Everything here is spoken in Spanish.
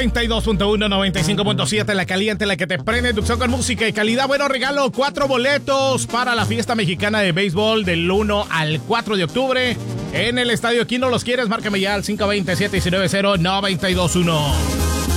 92.1, 95.7, la caliente, la que te prende, inducción con música y calidad. Bueno, regalo 4 boletos para la fiesta mexicana de béisbol del 1 al 4 de octubre en el estadio. ¿Quién no los quieres? Márcame ya al 520-790-921.